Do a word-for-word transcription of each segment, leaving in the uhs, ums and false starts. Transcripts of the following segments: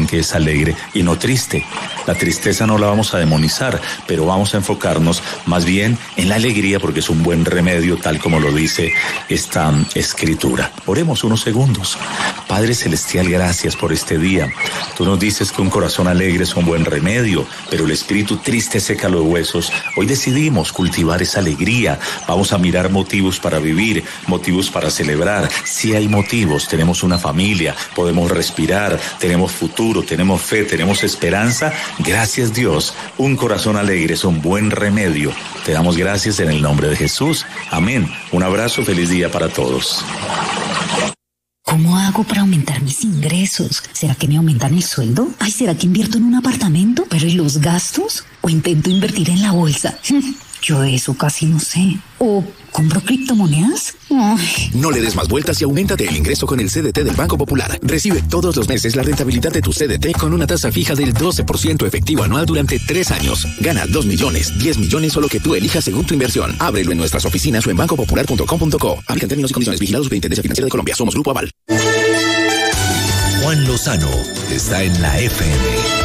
que es alegre y no triste. La tristeza no la vamos a demonizar, pero vamos a enfocarnos más bien en la alegría porque es un buen remedio, tal como lo dice esta escritura. Oremos unos segundos. Padre Celestial, gracias por este día. Tú nos dices que un corazón alegre es un buen remedio, pero el espíritu triste seca los huesos. Hoy decidimos cultivar esa alegría. Vamos a mirar motivos para vivir, motivos para celebrar. Si hay motivos, tenemos una familia, podemos respirar, tenemos futuro, tenemos fe, tenemos esperanza. Gracias, Dios. Un corazón alegre es un buen remedio. Te damos gracias en el nombre de Jesús. Amén. Un abrazo, feliz día para todos. ¿Cómo hago para aumentar mis ingresos? ¿Será que me aumentan el sueldo? Ay, ¿será que invierto en un apartamento? ¿Pero y los gastos? ¿O intento invertir en la bolsa? Yo eso casi no sé. ¿O compro criptomonedas? Ay. No le des más vueltas y auméntate el ingreso con el C D T del Banco Popular. Recibe todos los meses la rentabilidad de tu C D T con una tasa fija del doce por ciento efectivo anual durante tres años. Gana dos millones, diez millones o lo que tú elijas según tu inversión. Ábrelo en nuestras oficinas o en banco popular punto com punto co. Aplican términos y condiciones. Vigilados Superintendencia Financiera de Colombia. Somos Grupo Aval. Juan Lozano está en la F M.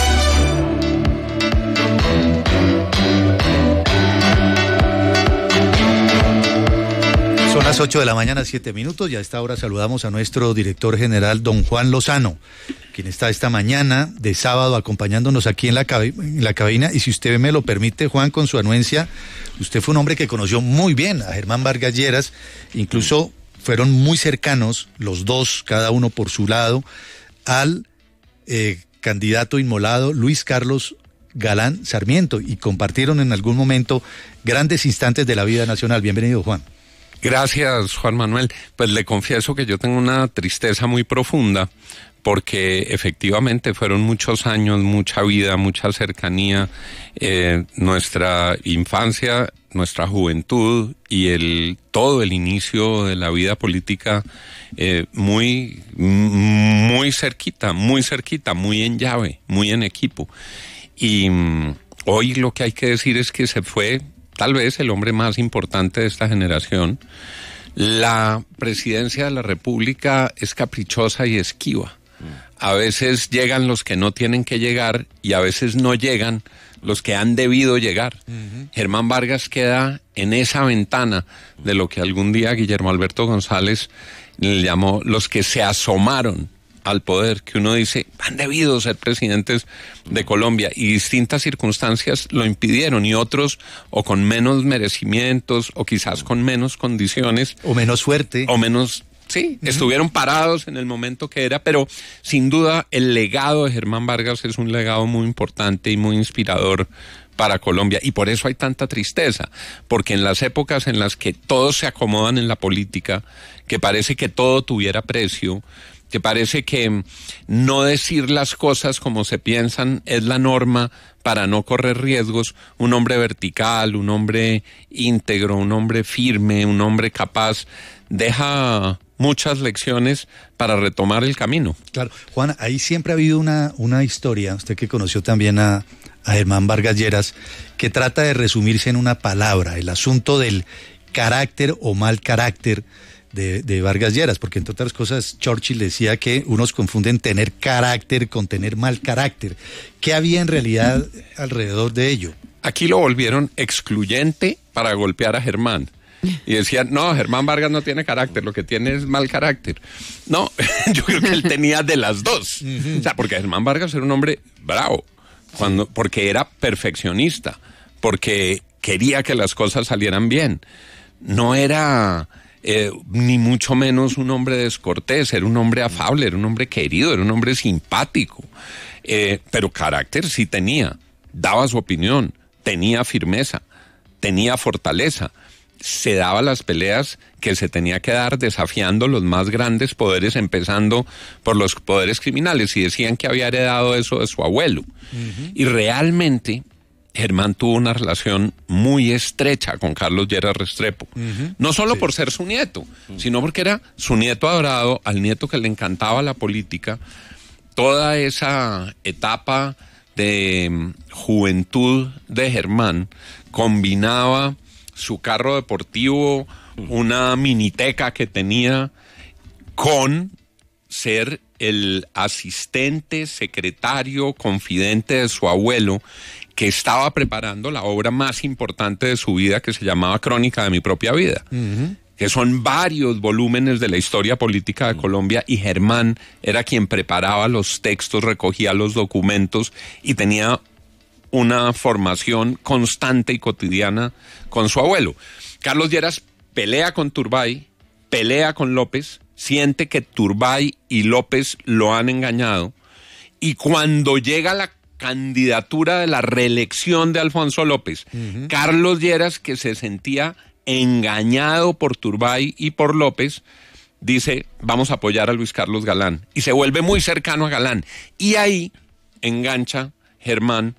Son las ocho de la mañana, siete minutos, y a esta hora saludamos a nuestro director general, don Juan Lozano, quien está esta mañana de sábado acompañándonos aquí en la, cabi- en la cabina. Y si usted me lo permite, Juan, con su anuencia, usted fue un hombre que conoció muy bien a Germán Vargas Lleras, incluso fueron muy cercanos, los dos, cada uno por su lado, al eh, candidato inmolado Luis Carlos Galán Sarmiento, y compartieron en algún momento grandes instantes de la vida nacional. Bienvenido, Juan. Gracias, Juan Manuel. Pues le confieso que yo tengo una tristeza muy profunda porque efectivamente fueron muchos años, mucha vida, mucha cercanía, eh, nuestra infancia, nuestra juventud y el todo el inicio de la vida política eh, muy, muy cerquita, muy cerquita, muy en llave, muy en equipo. Y um, hoy lo que hay que decir es que se fue tal vez el hombre más importante de esta generación. La presidencia de la República es caprichosa y esquiva. A veces llegan los que no tienen que llegar y a veces no llegan los que han debido llegar. Uh-huh. Germán Vargas queda en esa ventana de lo que algún día Guillermo Alberto González le llamó los que se asomaron al poder, que uno dice, han debido ser presidentes de Colombia y distintas circunstancias lo impidieron, y otros o con menos merecimientos o quizás con menos condiciones. O menos suerte. O menos, sí, uh-huh. Estuvieron parados en el momento que era, pero sin duda el legado de Germán Vargas es un legado muy importante y muy inspirador para Colombia, y por eso hay tanta tristeza, porque en las épocas en las que todos se acomodan en la política, que parece que todo tuviera precio, que parece que no decir las cosas como se piensan es la norma para no correr riesgos, un hombre vertical, un hombre íntegro, un hombre firme, un hombre capaz, deja muchas lecciones para retomar el camino. Claro, Juan, ahí siempre ha habido una, una historia, usted que conoció también a, a Germán Vargas Lleras, que trata de resumirse en una palabra, el asunto del carácter o mal carácter De, de Vargas Lleras, porque entre otras cosas Churchill decía que unos confunden tener carácter con tener mal carácter. ¿Qué había en realidad alrededor de ello? Aquí lo volvieron excluyente para golpear a Germán. Y decían, no, Germán Vargas no tiene carácter, lo que tiene es mal carácter. No, yo creo que él tenía de las dos. Uh-huh. O sea, porque Germán Vargas era un hombre bravo, cuando, porque era perfeccionista, porque quería que las cosas salieran bien. No era... Eh, ni mucho menos un hombre descortés, era un hombre afable, era un hombre querido, era un hombre simpático, eh, pero carácter sí tenía, daba su opinión, tenía firmeza, tenía fortaleza, se daba las peleas que se tenía que dar desafiando los más grandes poderes, empezando por los poderes criminales, y decían que había heredado eso de su abuelo. Uh-huh. Y realmente Germán tuvo una relación muy estrecha con Carlos Lleras Restrepo, uh-huh. no solo sí. por ser su nieto, uh-huh. sino porque era su nieto adorado, al nieto que le encantaba la política. Toda esa etapa de juventud de Germán combinaba su carro deportivo, uh-huh. una miniteca que tenía, con ser el asistente, secretario, confidente de su abuelo, que estaba preparando la obra más importante de su vida, que se llamaba Crónica de mi propia vida. Uh-huh. Que son varios volúmenes de la historia política de Colombia, y Germán era quien preparaba los textos, recogía los documentos y tenía una formación constante y cotidiana con su abuelo. Carlos Lleras pelea con Turbay, pelea con López, siente que Turbay y López lo han engañado, y cuando llega la candidatura de la reelección de Alfonso López, uh-huh. Carlos Lleras, que se sentía engañado por Turbay y por López, dice, vamos a apoyar a Luis Carlos Galán, y se vuelve muy cercano a Galán, y ahí engancha Germán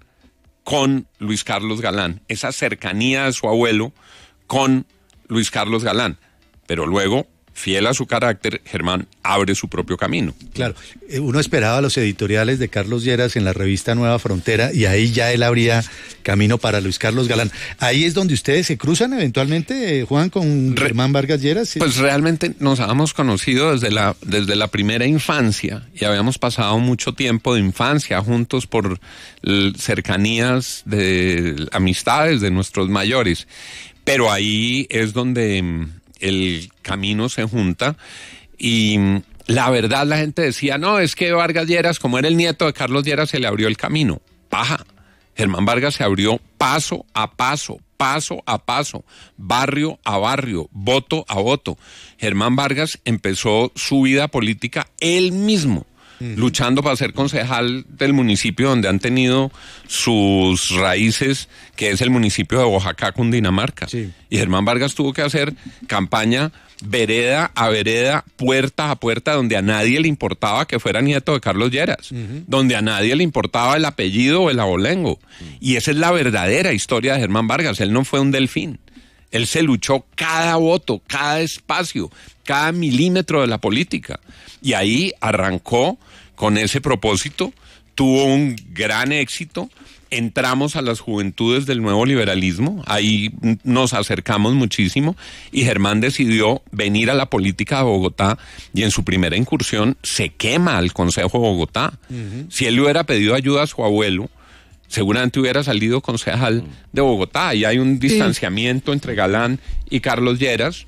con Luis Carlos Galán, esa cercanía de su abuelo con Luis Carlos Galán, pero luego, fiel a su carácter, Germán abre su propio camino. Claro, uno esperaba los editoriales de Carlos Lleras en la revista Nueva Frontera, y ahí ya él abría camino para Luis Carlos Galán. Ahí es donde ustedes se cruzan eventualmente, Juan, con Re- Germán Vargas Lleras. ¿Sí? Pues realmente nos habíamos conocido desde la, desde la primera infancia, y habíamos pasado mucho tiempo de infancia juntos por l- cercanías de amistades de nuestros mayores. Pero ahí es donde el camino se junta, y la verdad la gente decía, no, es que Vargas Lleras, como era el nieto de Carlos Lleras, se le abrió el camino. Paja. Germán Vargas se abrió paso a paso, paso a paso, barrio a barrio, voto a voto. Germán Vargas empezó su vida política él mismo, uh-huh. luchando para ser concejal del municipio donde han tenido sus raíces, que es el municipio de Boyacá, Cundinamarca. Sí. Y Germán Vargas tuvo que hacer campaña vereda a vereda, puerta a puerta, donde a nadie le importaba que fuera nieto de Carlos Lleras, uh-huh. donde a nadie le importaba el apellido o el abolengo. Uh-huh. Y esa es la verdadera historia de Germán Vargas. Él no fue un delfín. Él se luchó cada voto, cada espacio, cada milímetro de la política. Y ahí arrancó con ese propósito, tuvo un gran éxito. Entramos a las juventudes del nuevo liberalismo, ahí nos acercamos muchísimo, y Germán decidió venir a la política de Bogotá, y en su primera incursión se quema al Consejo de Bogotá. Uh-huh. Si él le hubiera pedido ayuda a su abuelo, seguramente hubiera salido concejal de Bogotá. Y hay un distanciamiento sí. entre Galán y Carlos Lleras.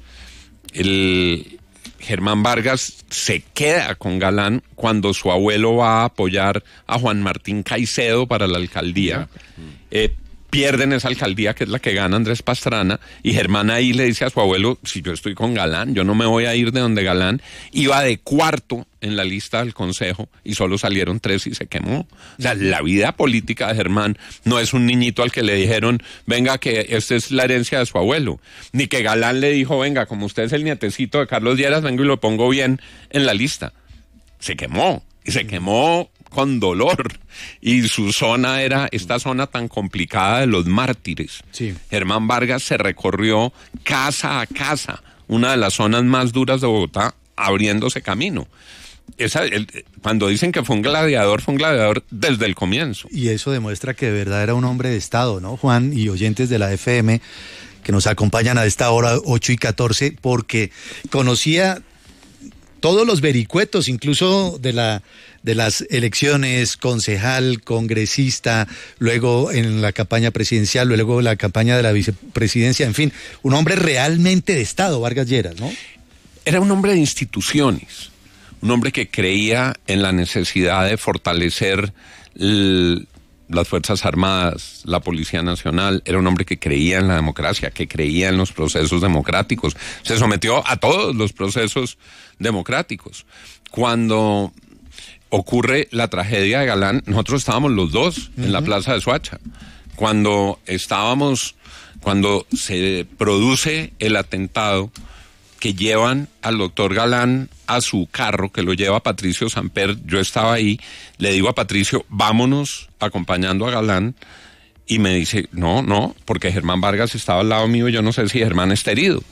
El Germán Vargas se queda con Galán cuando su abuelo va a apoyar a Juan Martín Caicedo para la alcaldía. Eh, pierden esa alcaldía, que es la que gana Andrés Pastrana, y Germán ahí le dice a su abuelo, si yo estoy con Galán, yo no me voy a ir de donde Galán. Iba de cuarto en la lista del consejo y solo salieron tres y se quemó. O sea, la vida política de Germán no es un niñito al que le dijeron, venga, que esta es la herencia de su abuelo, ni que Galán le dijo, venga, como usted es el nietecito de Carlos Lleras, vengo y lo pongo bien en la lista. Se quemó, y se quemó con dolor, y su zona era esta zona tan complicada de los mártires. Sí. Germán Vargas se recorrió casa a casa, una de las zonas más duras de Bogotá, abriéndose camino. Esa, el, cuando dicen que fue un gladiador, fue un gladiador desde el comienzo. Y eso demuestra que de verdad era un hombre de Estado, ¿no, Juan? Y oyentes de la F M que nos acompañan a esta hora, ocho y catorce, porque conocía todos los vericuetos, incluso de la de las elecciones, concejal, congresista, luego en la campaña presidencial, luego en la campaña de la vicepresidencia, en fin, un hombre realmente de Estado, Vargas Lleras, ¿no? Era un hombre de instituciones, un hombre que creía en la necesidad de fortalecer el, las Fuerzas Armadas, la Policía Nacional. Era un hombre que creía en la democracia, que creía en los procesos democráticos. Se sometió a todos los procesos democráticos. Cuando ocurre la tragedia de Galán, nosotros estábamos los dos uh-huh. en la plaza de Soacha. Cuando estábamos, cuando se produce el atentado, que llevan al doctor Galán a su carro, que lo lleva Patricio Samper, yo estaba ahí, le digo a Patricio, vámonos acompañando a Galán, y me dice, no, no, porque Germán Vargas estaba al lado mío, y yo no sé si Germán está herido.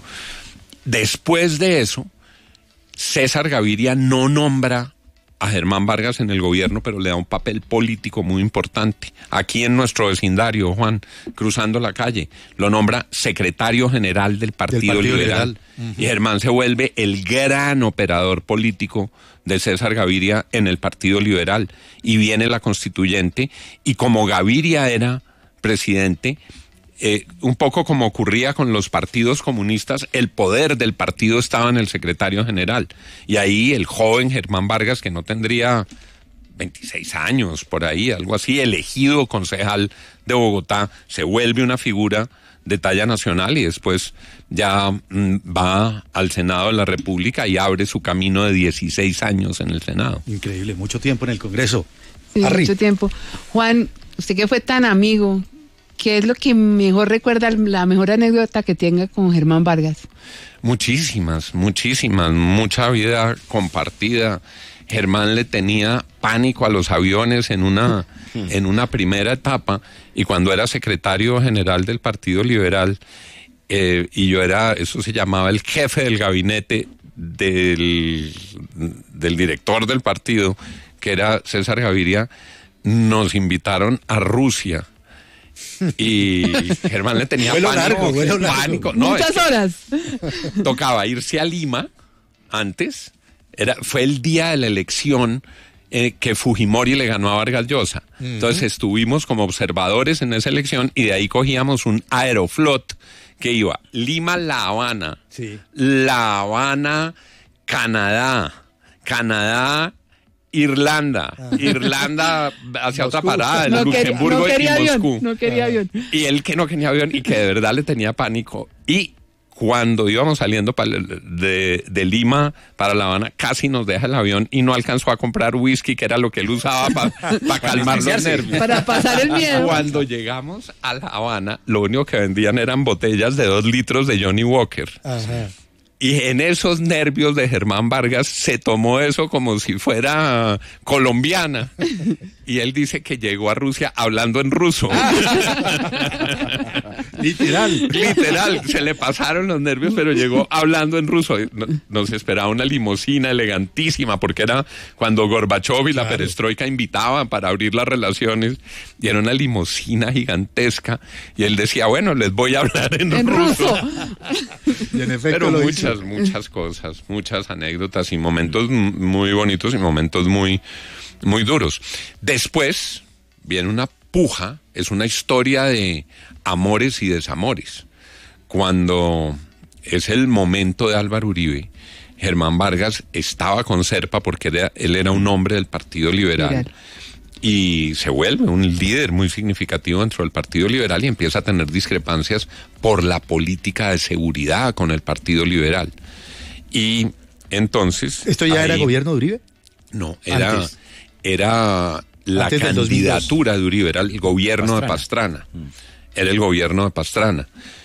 Después de eso, César Gaviria no nombra a Germán Vargas en el gobierno, pero le da un papel político muy importante. Aquí en nuestro vecindario, Juan, cruzando la calle, lo nombra secretario general del Partido, del Partido Liberal. Liberal. Uh-huh. Y Germán se vuelve el gran operador político de César Gaviria en el Partido Liberal. Y viene la constituyente, y como Gaviria era presidente, eh, un poco como ocurría con los partidos comunistas, el poder del partido estaba en el secretario general. Y ahí el joven Germán Vargas, que no tendría veintiséis años, por ahí, algo así, elegido concejal de Bogotá, se vuelve una figura de talla nacional y después ya mm, va al Senado de la República y abre su camino de dieciséis años en el Senado. Increíble, mucho tiempo en el Congreso. Sí, Harry. mucho tiempo. Juan, usted que fue tan amigo, ¿qué es lo que mejor recuerda, la mejor anécdota que tenga con Germán Vargas? Muchísimas, muchísimas, mucha vida compartida. Germán le tenía pánico a los aviones en una, en una primera etapa, y cuando era secretario general del Partido Liberal, eh, y yo era, eso se llamaba el jefe del gabinete del, del director del partido, que era César Gaviria, nos invitaron a Rusia. Y Germán le tenía vuelo pánico, largo, vuelo largo. pánico. No, Muchas es que horas. tocaba irse a Lima antes. Era, fue el día de la elección eh, que Fujimori le ganó a Vargas Llosa. Uh-huh. Entonces estuvimos como observadores en esa elección y de ahí cogíamos un Aeroflot que iba Lima-La Habana, sí. La Habana, Canadá, Canadá, Irlanda, ah. Irlanda hacia Moscú. Otra parada, no Luxemburgo quería, no quería y avión, Moscú. No quería ah. avión. Y él que no quería avión y que de verdad le tenía pánico. Y cuando íbamos saliendo de, de Lima para La Habana, casi nos deja el avión y no alcanzó a comprar whisky, que era lo que él usaba para pa calmar los nervios. Para pasar el miedo. Cuando llegamos a La Habana, lo único que vendían eran botellas de dos litros de Johnny Walker. Ajá. Y en esos nervios de Germán Vargas se tomó eso como si fuera colombiana. Y él dice que llegó a Rusia hablando en ruso. Literal. Literal, se le pasaron los nervios, pero llegó hablando en ruso. Nos esperaba una limusina elegantísima, porque era cuando Gorbachov y la claro. perestroika invitaban para abrir las relaciones, y era una limusina gigantesca, y él decía, bueno, les voy a hablar en, en ruso. ruso. Y en efecto pero lo muchas, hizo. muchas cosas, muchas anécdotas y momentos muy bonitos y momentos muy, muy duros. Después viene una puja, es una historia de amores y desamores. Cuando es el momento de Álvaro Uribe, Germán Vargas estaba con Serpa porque era, él era un hombre del Partido Liberal. Liberal. Y se vuelve un líder muy significativo dentro del Partido Liberal y empieza a tener discrepancias por la política de seguridad con el Partido Liberal. Y entonces... ¿Esto ya ahí, era gobierno de Uribe? No, era... Antes. Era la Antes candidatura de Uribe, era el gobierno Pastrana. de Pastrana. Mm. Era el gobierno de Pastrana.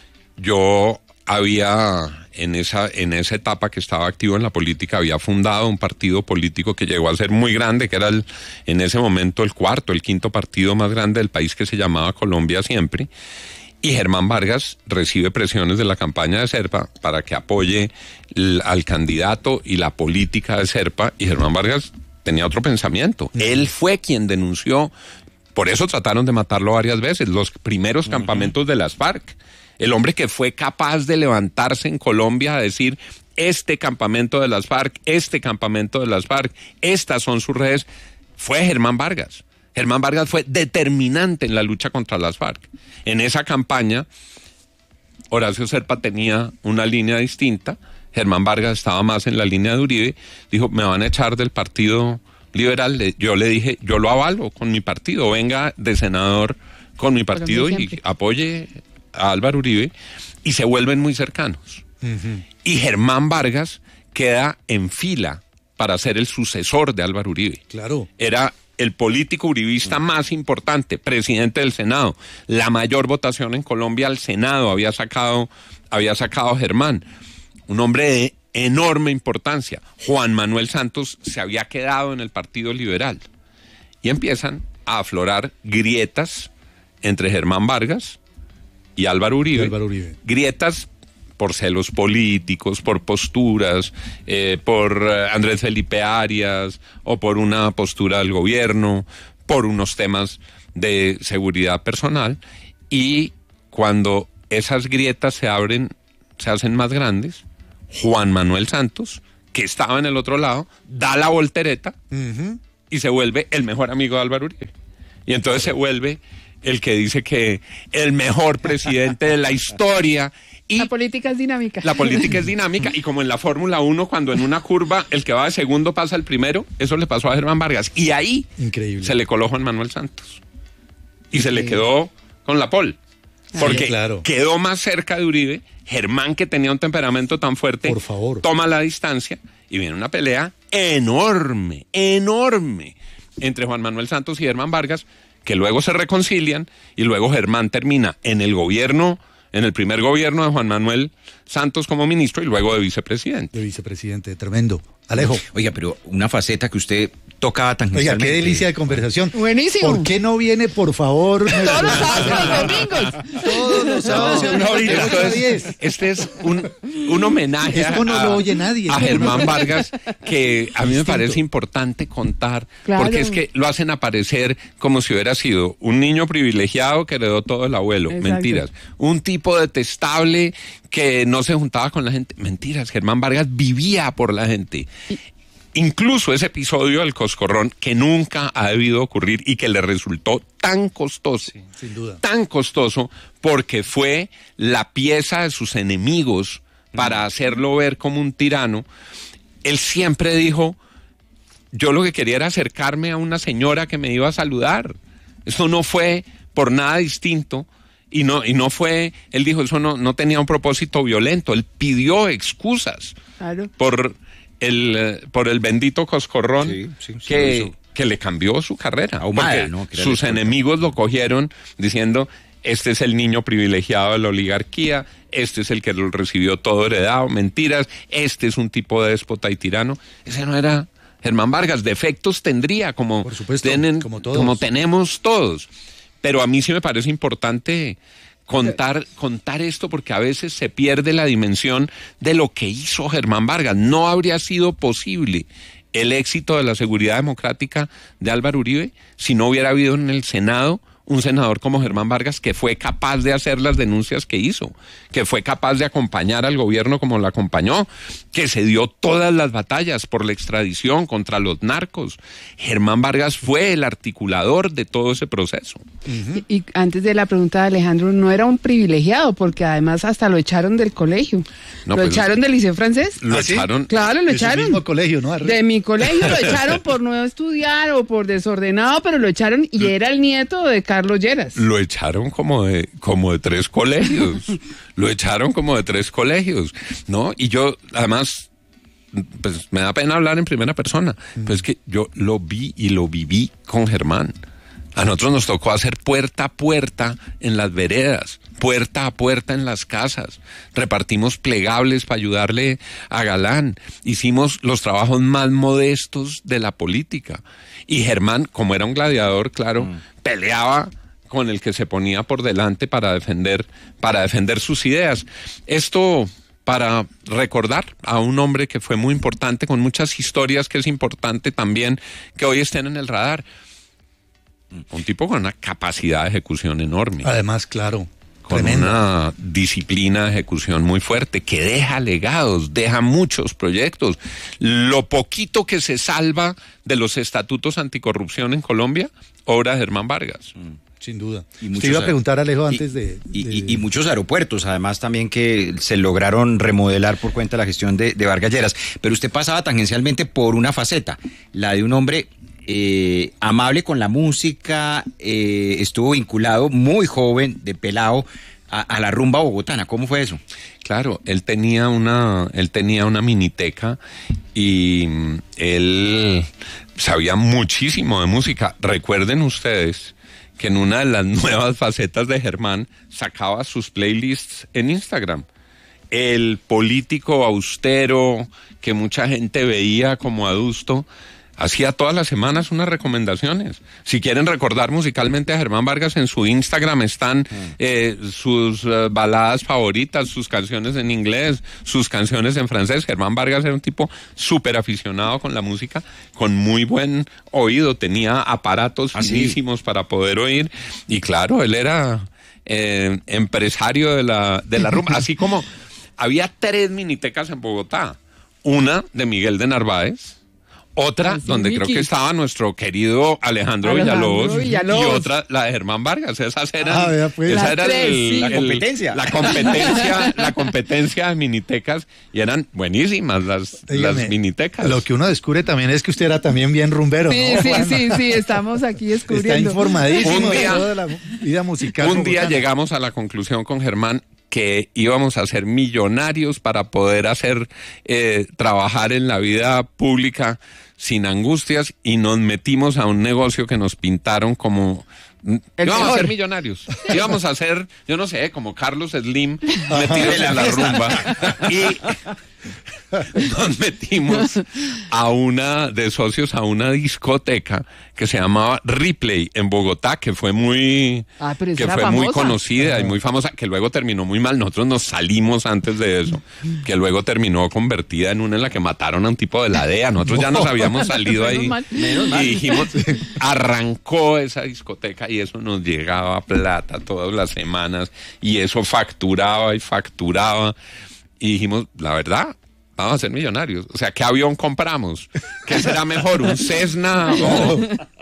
Yo había, en esa, en esa etapa que estaba activo en la política, había fundado un partido político que llegó a ser muy grande, que era el, en ese momento el cuarto, el quinto partido más grande del país, que se llamaba Colombia Siempre. Y Germán Vargas recibe presiones de la campaña de Serpa para que apoye el, al candidato y la política de Serpa, y Germán Vargas tenía otro pensamiento. Uh-huh. Él fue quien denunció, por eso trataron de matarlo varias veces, los primeros uh-huh. campamentos de las FARC. El hombre que fue capaz de levantarse en Colombia a decir, este campamento de las FARC, este campamento de las FARC, estas son sus redes, fue Germán Vargas. Germán Vargas fue determinante en la lucha contra las FARC. En esa campaña, Horacio Serpa tenía una línea distinta, Germán Vargas estaba más en la línea de Uribe, dijo, me van a echar del Partido Liberal. Yo le dije, yo lo avalo con mi partido, venga de senador con mi partido y apoye a Álvaro Uribe, y se vuelven muy cercanos. Uh-huh. Y Germán Vargas queda en fila para ser el sucesor de Álvaro Uribe. Claro. Era el político uribista más importante, presidente del Senado. La mayor votación en Colombia al Senado había sacado, había sacado Germán. Un hombre de enorme importancia. Juan Manuel Santos se había quedado en el Partido Liberal. Y empiezan a aflorar grietas entre Germán Vargas y Álvaro Uribe. Y Álvaro Uribe. Grietas por celos políticos, por posturas, eh, por eh, Andrés Felipe Arias, o por una postura del gobierno, por unos temas de seguridad personal. Y cuando esas grietas se abren, se hacen más grandes, Juan Manuel Santos que estaba en el otro lado, da la voltereta Ujú. y se vuelve el mejor amigo de Álvaro Uribe. Y entonces se vuelve el que dice que el mejor presidente de la historia. Y La política es dinámica. la política es dinámica, y como en la Fórmula uno, cuando en una curva el que va de segundo pasa el primero, eso le pasó a Germán Vargas. Y ahí Increíble. se le coló Juan Manuel Santos. Y se le quedó con la pole. Porque Sí, claro. quedó más cerca de Uribe. Germán, que tenía un temperamento tan fuerte, Por favor. toma la distancia y viene una pelea enorme, enorme entre Juan Manuel Santos y Germán Vargas, que luego se reconcilian y luego Germán termina en el gobierno, en el primer gobierno de Juan Manuel Santos como ministro y luego de vicepresidente. De vicepresidente, tremendo. Alejo. Oiga, pero una faceta que usted tocaba Oiga, tangencialmente. qué delicia de conversación. Buenísimo. ¿Por qué no viene, por favor? Todos los sábados y los domingos. Todos los sábados y No, domingos, ahorita, de ocho a entonces, diez. este es un, un homenaje Esto no a, lo oye nadie. a Germán Vargas, que a mí me Distinto. parece importante contar, Claro. porque es que lo hacen aparecer como si hubiera sido un niño privilegiado que heredó todo el abuelo. Exacto. Mentiras. Un tipo detestable que no se juntaba con la gente. Mentiras. Germán Vargas vivía por la gente. Incluso ese episodio del Coscorrón, que nunca ha debido ocurrir y que le resultó tan costoso, sin duda. tan costoso, porque fue la pieza de sus enemigos para hacerlo ver como un tirano. Él siempre dijo, yo lo que quería era acercarme a una señora que me iba a saludar. Eso no fue por nada distinto. Y no, y no fue, él dijo, eso no, no tenía un propósito violento. Él pidió excusas Claro. por el, eh, por el bendito Coscorrón, Sí, sí, sí, que, lo hizo. que le cambió su carrera. Ahumada, Porque ¿no? Que era sus el- enemigos lo cogieron diciendo, este es el niño privilegiado de la oligarquía, este es el que lo recibió todo heredado, mentiras, este es un tipo de déspota y tirano. Ese no era Germán Vargas. Defectos tendría, como, Por supuesto, tienen- como todos. como tenemos todos. Pero a mí sí me parece importante contar, contar esto, porque a veces se pierde la dimensión de lo que hizo Germán Vargas. No habría sido posible el éxito de la seguridad democrática de Álvaro Uribe si no hubiera habido en el Senado un senador como Germán Vargas, que fue capaz de hacer las denuncias que hizo, que fue capaz de acompañar al gobierno como lo acompañó, que se dio todas las batallas por la extradición contra los narcos. Germán Vargas fue el articulador de todo ese proceso. Y, y antes de la pregunta de Alejandro, no era un privilegiado, porque además hasta lo echaron del colegio. No, lo pues, echaron del liceo francés. Lo ¿Ah, sí? echaron. Claro, lo De su echaron. mismo colegio, ¿no? Arre. De mi colegio lo echaron por no estudiar o por desordenado, pero lo echaron y era el nieto de Carlos Lleras. Lo echaron como de, como de tres colegios. Lo echaron como de tres colegios, ¿no? Y yo, además, pues me da pena hablar en primera persona, pues es que yo lo vi y lo viví con Germán. A nosotros nos tocó hacer puerta a puerta en las veredas, puerta a puerta en las casas. Repartimos plegables para ayudarle a Galán. Hicimos los trabajos más modestos de la política. Y Germán, como era un gladiador, claro, mm. peleaba con el que se ponía por delante para defender, para defender sus ideas. Esto para recordar a un hombre que fue muy importante, con muchas historias, que es importante también que hoy estén en el radar. Un tipo con una capacidad de ejecución enorme. Además, claro. Con tremendo. una disciplina de ejecución muy fuerte, que deja legados, deja muchos proyectos. Lo poquito que se salva de los estatutos anticorrupción en Colombia, obra de Germán Vargas. Mm. Sin duda. Y Usted iba a preguntar, Alejo, y, antes de... Y, de... y, y muchos aeropuertos, además, también que se lograron remodelar por cuenta de la gestión de, de Vargas Lleras. Pero usted pasaba tangencialmente por una faceta, la de un hombre eh, amable con la música, eh, estuvo vinculado muy joven, de pelado, a, a la rumba bogotana. ¿Cómo fue eso? Claro, él tenía una, él tenía una miniteca y él sabía muchísimo de música. Recuerden ustedes que en una de las nuevas facetas de Germán sacaba sus playlists en Instagram. El político austero que mucha gente veía como adusto, hacía todas las semanas unas recomendaciones. Si quieren recordar musicalmente a Germán Vargas, en su Instagram están eh, sus uh, baladas favoritas, sus canciones en inglés, sus canciones en francés. Germán Vargas era un tipo súper aficionado con la música, con muy buen oído, tenía aparatos ¿Ah, sí? finísimos para poder oír, y claro, él era eh, empresario de la, de la rumba, así como había tres minitecas en Bogotá. Una de Miguel de Narváez, otra Ah, sí, donde Miki. creo que estaba nuestro querido Alejandro, Alejandro Villalobos, Villalobos. y otra la de Germán Vargas. Esas eran, Ah, vea, pues. esa Las era tres, el- sí. La el- competencia. la competencia, la competencia de minitecas, y eran buenísimas las, Dígame, las minitecas. Lo que uno descubre también es que usted era también bien rumbero, Sí, ¿no, sí, Juan? sí, sí, estamos aquí Está descubriendo. informadísimo Un de día- toda la vida musical. Un día bogotana. llegamos a la conclusión con Germán que íbamos a ser millonarios para poder hacer, eh, trabajar en la vida pública sin angustias, y nos metimos a un negocio que nos pintaron como... El íbamos a mejor. ser millonarios. Íbamos a ser, yo no sé, como Carlos Slim metidos en la rumba. Y nos metimos a una de socios a una discoteca que se llamaba Ripley en Bogotá, que fue muy Ah, pero esa que era fue muy famosa. conocida y muy famosa, que luego terminó muy mal. Nosotros nos salimos antes de eso, que luego terminó convertida en una en la que mataron a un tipo de la D E A. Nosotros ya nos habíamos salido ahí Menos mal. y dijimos, arrancó esa discoteca y eso nos llegaba plata todas las semanas y eso facturaba y facturaba, y dijimos, la verdad, vamos a ser millonarios. O sea, ¿qué avión compramos? ¿Qué será mejor? ¿Un Cessna? O...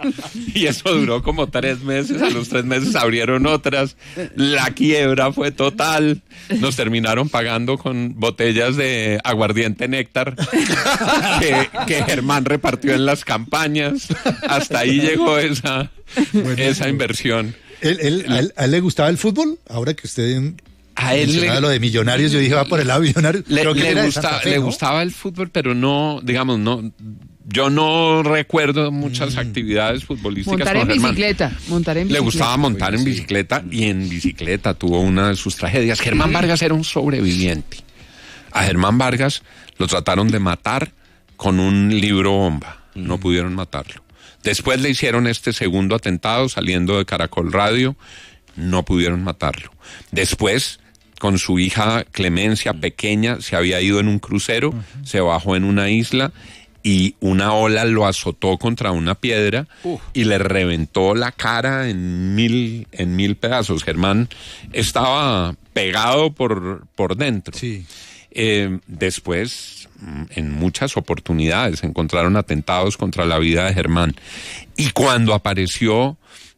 Y eso duró como tres meses. A los tres meses abrieron otras. La quiebra fue total. Nos terminaron pagando con botellas de aguardiente néctar que, que Germán repartió en las campañas. Hasta ahí llegó esa, esa inversión. ¿Él, él- a, él, a él le gustaba el fútbol? Ahora que usted A él mencionaba le- lo de millonarios, yo dije, va por el lado de millonarios. Le, Creo que le era de gusta- Santa Fe, le ¿no? gustaba el fútbol, pero no, digamos, no. Yo no recuerdo muchas actividades futbolísticas Montar con en Germán. bicicleta, montar en Le bicicleta. gustaba montar en bicicleta, y en bicicleta tuvo una de sus tragedias. Germán Vargas era un sobreviviente. A Germán Vargas lo trataron de matar con un libro bomba. No pudieron matarlo. Después le hicieron este segundo atentado saliendo de Caracol Radio. No pudieron matarlo. Después, con su hija Clemencia pequeña, se había ido en un crucero, se bajó en una isla y una ola lo azotó contra una piedra y le reventó la cara en mil, en mil pedazos. Germán estaba pegado por, por dentro. Sí. Eh, después, mm, en muchas oportunidades, encontraron atentados contra la vida de Germán. Y cuando apareció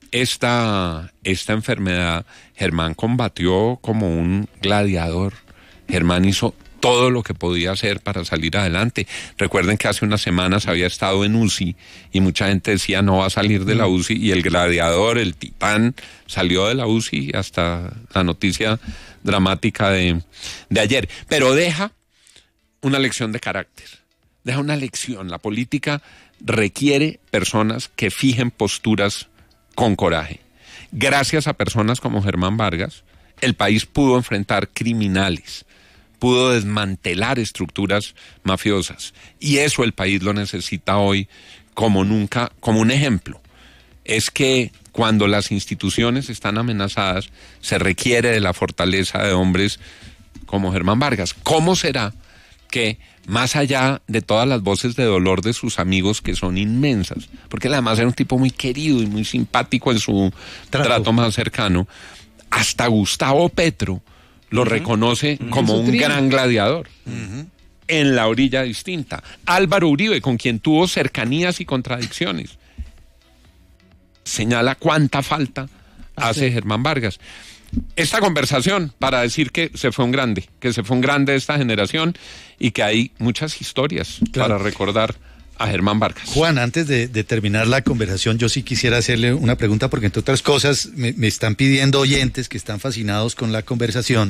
esta, esta enfermedad, Germán combatió como un gladiador. Germán hizo todo lo que podía hacer para salir adelante. Recuerden que hace unas semanas había estado en U C I y mucha gente decía no va a salir de la U C I, y el gladiador, el titán, salió de la U C I hasta la noticia dramática de, de ayer. Pero deja una lección de carácter, deja una lección. La política requiere personas que fijen posturas con coraje. Gracias a personas como Germán Vargas, el país pudo enfrentar criminales, pudo desmantelar estructuras mafiosas, y eso el país lo necesita hoy como nunca, como un ejemplo. Es que cuando las instituciones están amenazadas, se requiere de la fortaleza de hombres como Germán Vargas. ¿Cómo será que, más allá de todas las voces de dolor de sus amigos, que son inmensas, porque él además era un tipo muy querido y muy simpático en su Trato. trato más cercano, hasta Gustavo Petro lo reconoce como Su un trío. gran gladiador en la orilla distinta? Álvaro Uribe, con quien tuvo cercanías y contradicciones, señala cuánta falta hace Germán Vargas. Esta conversación para decir que se fue un grande, que se fue un grande de esta generación y que hay muchas historias Claro. para recordar a Germán Vargas. Juan, antes de, de terminar la conversación, yo sí quisiera hacerle una pregunta, porque entre otras cosas me, me están pidiendo oyentes que están fascinados con la conversación,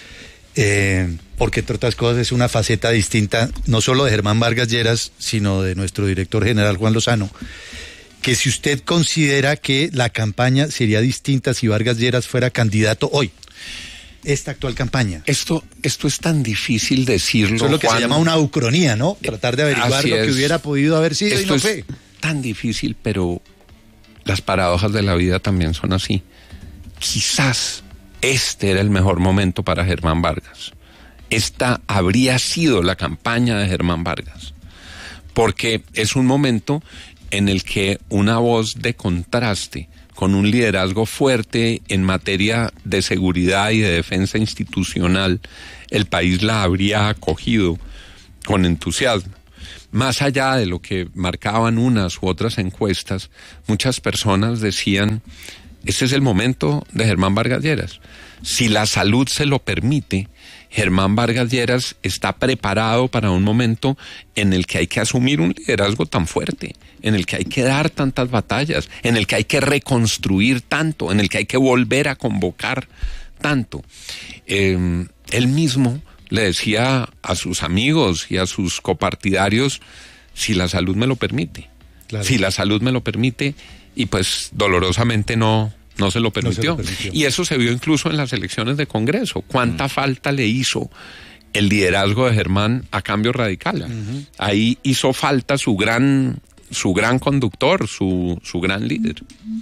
eh, porque entre otras cosas es una faceta distinta, no solo de Germán Vargas Lleras, sino de nuestro director general Juan Lozano, que si usted considera que la campaña sería distinta si Vargas Lleras fuera candidato hoy, esta actual campaña. Esto, esto es tan difícil decirlo, Eso es lo que Juan. se llama una ucronía, ¿no? Tratar de averiguar Así lo que es. hubiera podido haber sido y Esto no es fue. tan difícil, pero las paradojas de la vida también son así. Quizás este era el mejor momento para Germán Vargas. Esta habría sido la campaña de Germán Vargas, porque es un momento en el que una voz de contraste, con un liderazgo fuerte en materia de seguridad y de defensa institucional, el país la habría acogido con entusiasmo. Más allá de lo que marcaban unas u otras encuestas, muchas personas decían, este es el momento de Germán Vargas Lleras. Si la salud se lo permite, Germán Vargas Lleras está preparado para un momento en el que hay que asumir un liderazgo tan fuerte, en el que hay que dar tantas batallas, en el que hay que reconstruir tanto, en el que hay que volver a convocar tanto. Eh, él mismo le decía a sus amigos y a sus copartidarios, si la salud me lo permite, claro. si la salud me lo permite, y pues dolorosamente no, no, se lo permitió. no se lo permitió. Y eso se vio incluso en las elecciones de Congreso. ¿Cuánta mm. falta le hizo el liderazgo de Germán a Cambio Radical? Uh-huh. Ahí hizo falta su gran, su gran conductor, su, su gran líder.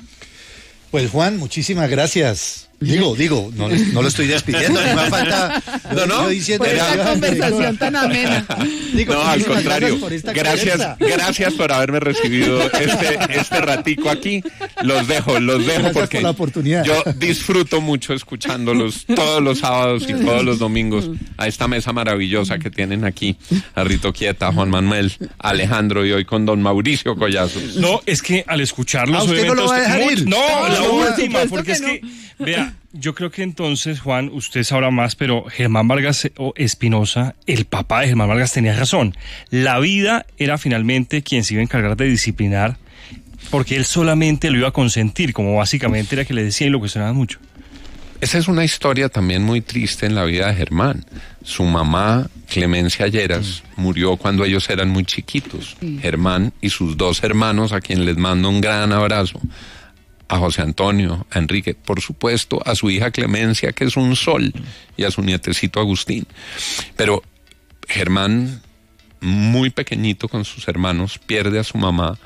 Pues Juan, muchísimas gracias. Digo, digo, no, no lo estoy despidiendo, ni más falta. No, no, por esta conversación tan amena. Digo, no, al contrario. Gracias, gracias, gracias por haberme recibido este, este ratico aquí. Los dejo, los dejo gracias porque por la oportunidad. Yo disfruto mucho escuchándolos todos los sábados y todos los domingos a esta mesa maravillosa que tienen aquí. A Rito Quieta, Juan Manuel, Alejandro y hoy con don Mauricio Collazos. No, es que al escucharlos... ¿A usted no lo va a dejar ir? No, no, la no, última, no, porque es no. que... Vea, yo creo que entonces, Juan, usted sabrá más, pero Germán Vargas Espinosa, el papá de Germán Vargas, tenía razón. La vida era finalmente quien se iba a encargar de disciplinar, porque él solamente lo iba a consentir, como básicamente era que le decía y lo cuestionaba mucho. Esa es una historia también muy triste en la vida de Germán. Su mamá, Clemencia Lleras, mm. murió cuando ellos eran muy chiquitos. Sí. Germán y sus dos hermanos, a quien les mando un gran abrazo. A José Antonio, a Enrique, por supuesto, a su hija Clemencia, que es un sol, y a su nietecito Agustín. Pero Germán, muy pequeñito con sus hermanos, pierde a su mamá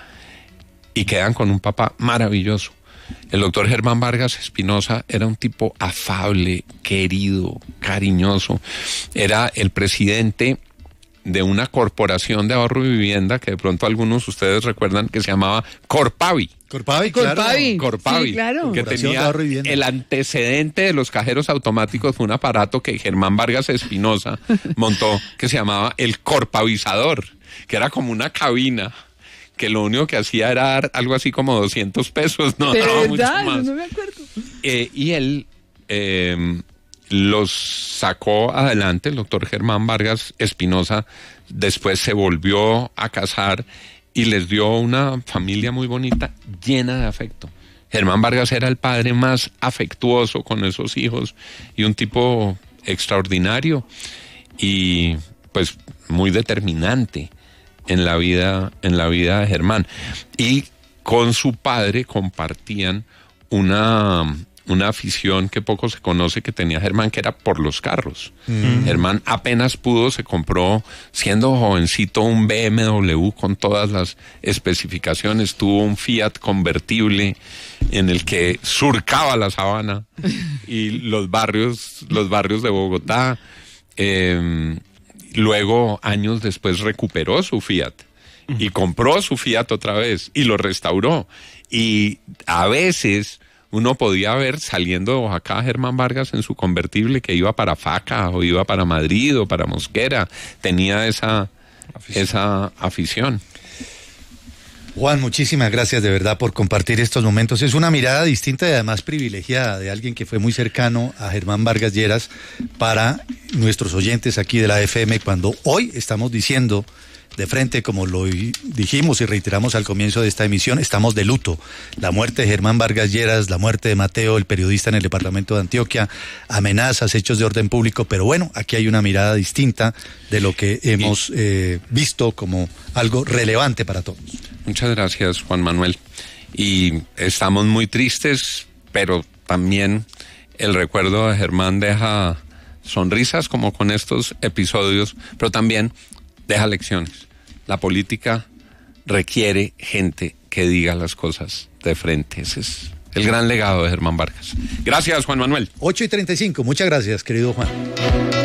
y quedan con un papá maravilloso. El doctor Germán Vargas Espinosa era un tipo afable, querido, cariñoso. Era el presidente de una corporación de ahorro y vivienda que de pronto algunos de ustedes recuerdan que se llamaba Corpavi. Corpavi, claro. Corpavi, Corpavi, sí, claro. que tenía el antecedente de los cajeros automáticos, fue un aparato que Germán Vargas Espinosa montó que se llamaba el corpavizador, que era como una cabina que lo único que hacía era dar algo así como doscientos pesos, no, ¿De no, verdad? mucho más. No me acuerdo. Eh, y él eh, los sacó adelante, el doctor Germán Vargas Espinosa, después se volvió a casar y les dio una familia muy bonita, llena de afecto. Germán Vargas era el padre más afectuoso con esos hijos y un tipo extraordinario y pues muy determinante en la vida, en la vida de Germán. Y con su padre compartían una, una afición que poco se conoce que tenía Germán, que era por los carros. Mm. Germán apenas pudo, se compró, siendo jovencito, un B M W con todas las especificaciones, tuvo un Fiat convertible en el que surcaba la sabana y los barrios, los barrios de Bogotá. Eh, luego, años después, recuperó su Fiat y compró su Fiat otra vez y lo restauró. Y a veces uno podía ver saliendo de Oaxaca Germán Vargas en su convertible que iba para Faca o iba para Madrid o para Mosquera. Tenía esa afición. esa afición. Juan, muchísimas gracias de verdad por compartir estos momentos. Es una mirada distinta y además privilegiada de alguien que fue muy cercano a Germán Vargas Lleras para nuestros oyentes aquí de la F M, cuando hoy estamos diciendo de frente, como lo dijimos y reiteramos al comienzo de esta emisión, estamos de luto. La muerte de Germán Vargas Lleras, la muerte de Mateo, el periodista en el departamento de Antioquia, amenazas, hechos de orden público, pero bueno, aquí hay una mirada distinta de lo que hemos eh, visto como algo relevante para todos. Muchas gracias, Juan Manuel. Y estamos muy tristes, pero también el recuerdo de Germán deja sonrisas, como con estos episodios, pero también deja lecciones. La política requiere gente que diga las cosas de frente. Ese es el gran legado de Germán Vargas. Gracias, Juan Manuel. ocho y treinta y cinco, muchas gracias, querido Juan.